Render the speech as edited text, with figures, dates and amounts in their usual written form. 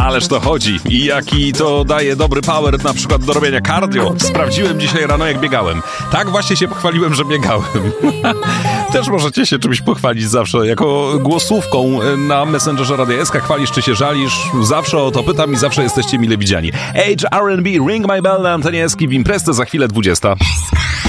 Ależ to chodzi. I jaki to daje dobry power na przykład do robienia cardio. Sprawdziłem dzisiaj rano, jak biegałem. Tak właśnie się pochwaliłem, że biegałem. Też możecie się czymś pochwalić zawsze. Jako głosówką na Messengerze Radia SK. Chwalisz czy się żalisz. Zawsze o to pytam i zawsze jesteście mile widziani. Age R&B, Ring My Bell na antenie SK w Imprezce za chwilę 20.